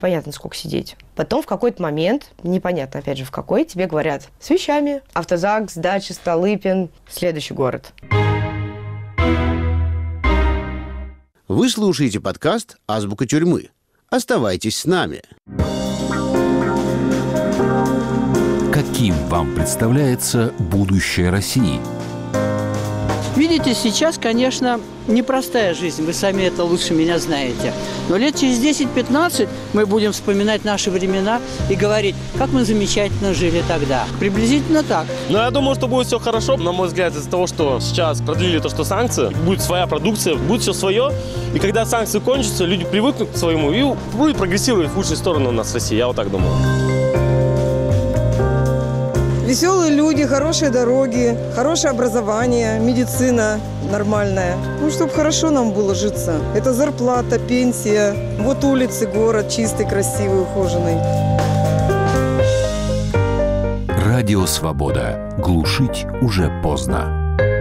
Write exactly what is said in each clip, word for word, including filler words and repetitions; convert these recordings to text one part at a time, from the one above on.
понятно, сколько сидеть. Потом в какой-то момент, непонятно, опять же, в какой, тебе говорят с вещами. Автозак, дача, Столыпин, следующий город. Вы слушаете подкаст «Азбука тюрьмы». Оставайтесь с нами. Каким вам представляется будущее России? Видите, сейчас, конечно, непростая жизнь, вы сами это лучше меня знаете. Но лет через десять-пятнадцать мы будем вспоминать наши времена и говорить, как мы замечательно жили тогда. Приблизительно так. Но я думаю, что будет все хорошо. На мой взгляд, из-за того, что сейчас продлили то, что санкции, будет своя продукция, будет все свое. И когда санкции кончатся, люди привыкнут к своему и будет прогрессировать в лучшую сторону у нас в России. Я вот так думаю. Веселые люди, хорошие дороги, хорошее образование, медицина нормальная. Ну, чтобы хорошо нам было житься. Это зарплата, пенсия. Вот улицы, город чистый, красивый, ухоженный. Радио «Свобода». Глушить уже поздно.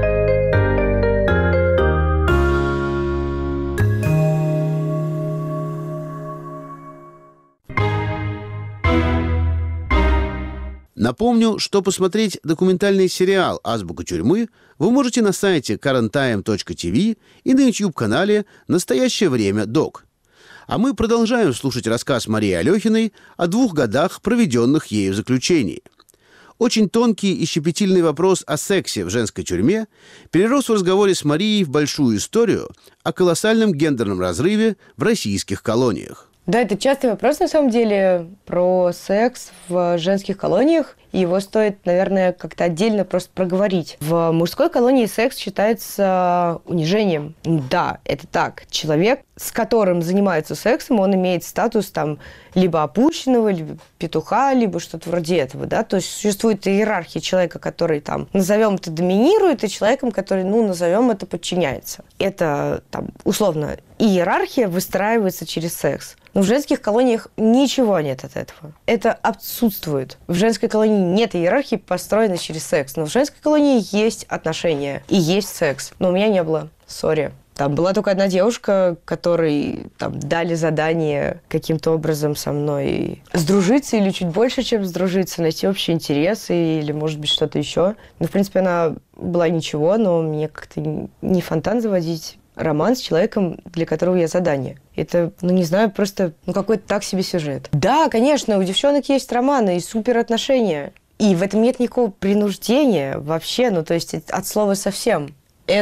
Напомню, что посмотреть документальный сериал «Азбука тюрьмы» вы можете на сайте current time точка ти ви и на YouTube-канале «Настоящее время. Док». А мы продолжаем слушать рассказ Марии Алехиной о двух годах, проведенных ею в заключении. Очень тонкий и щепетильный вопрос о сексе в женской тюрьме перерос в разговоре с Марией в большую историю о колоссальном гендерном разрыве в российских колониях. Да, это частый вопрос, на самом деле, про секс в женских колониях. И его стоит, наверное, как-то отдельно просто проговорить. В мужской колонии секс считается унижением. Да, это так. Человек, с которым занимаются сексом, он имеет статус там либо опущенного, либо петуха, либо что-то вроде этого, да. То есть существует иерархия человека, который там, назовем это, доминирует, и человеком, который, ну, назовем это, подчиняется. Это там условно иерархия выстраивается через секс. Но в женских колониях ничего нет от этого. Это отсутствует. В женской колонии нет иерархии, построенной через секс. Но в женской колонии есть отношения и есть секс. Но у меня не было. Сори. Там была только одна девушка, которой там дали задание каким-то образом со мной сдружиться или чуть больше, чем сдружиться, найти общие интересы или, может быть, что-то еще. Ну, в принципе, она была ничего, но мне как-то не фонтан заводить. Роман с человеком, для которого я задание. Это, ну, не знаю, просто ну, какой-то так себе сюжет. Да, конечно, у девчонок есть романы и суперотношения. И в этом нет никакого принуждения вообще, ну, то есть от слова совсем.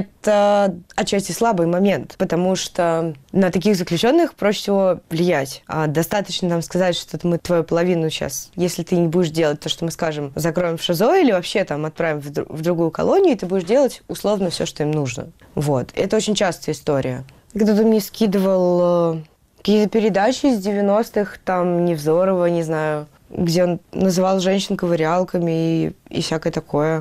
Это отчасти слабый момент, потому что на таких заключенных проще всего влиять. А достаточно нам сказать, что мы твою половину сейчас, если ты не будешь делать то, что мы скажем, закроем в ШИЗО или вообще там отправим в, друг, в другую колонию, и ты будешь делать условно все, что им нужно. Вот. Это очень частая история. Кто-то мне скидывал э, какие-то передачи из девяностых, там, Невзорова, не знаю, где он называл женщин ковырялками и, и всякое такое.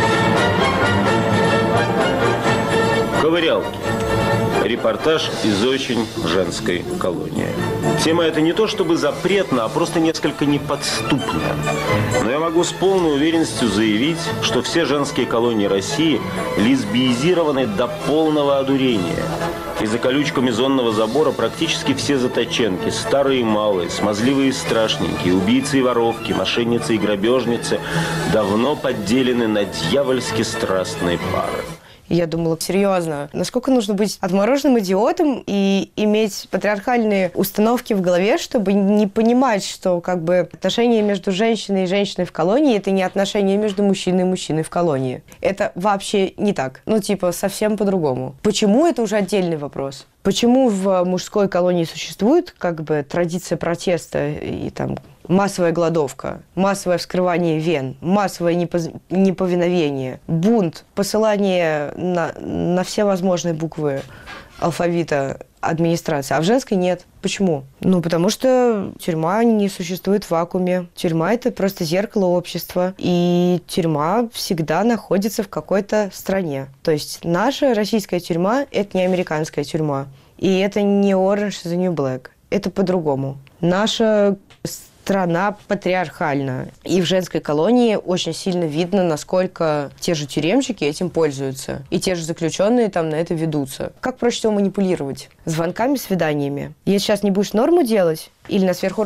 Ковырялки. Репортаж из очень женской колонии. Тема эта не то чтобы запретна, а просто несколько неподступна. Но я могу с полной уверенностью заявить, что все женские колонии России лесбиизированы до полного одурения. И за колючками зонного забора практически все заточенки, старые и малые, смазливые и страшненькие, убийцы и воровки, мошенницы и грабежницы, давно подделены на дьявольски страстные пары. И я думала, серьезно, насколько нужно быть отмороженным идиотом и иметь патриархальные установки в голове, чтобы не понимать, что как бы отношения между женщиной и женщиной в колонии – это не отношения между мужчиной и мужчиной в колонии. Это вообще не так. Ну, типа, совсем по-другому. Почему – это уже отдельный вопрос. Почему в мужской колонии существует как бы традиция протеста и там массовая голодовка, массовое вскрывание вен, массовое непоз... неповиновение, бунт, посылание на, на все возможные буквы алфавита администрации, а в женской нет. Почему? Ну, потому что тюрьма не существует в вакууме. Тюрьма – это просто зеркало общества, и тюрьма всегда находится в какой-то стране. То есть наша российская тюрьма – это не американская тюрьма, и это не Orange is the New Black. Это по-другому. Наша страна патриархальна. И в женской колонии очень сильно видно, насколько те же тюремщики этим пользуются. И те же заключенные там на это ведутся. Как проще всего манипулировать? Звонками, свиданиями. Если сейчас не будешь норму делать, или на сверху